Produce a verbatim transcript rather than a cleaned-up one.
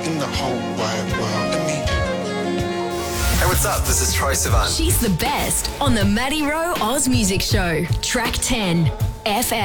in the whole wide world of me. Hey, what's up? This is Troye Sivan. She's the best on the Maddie Rowe Oz Music Show. Track ten, F M.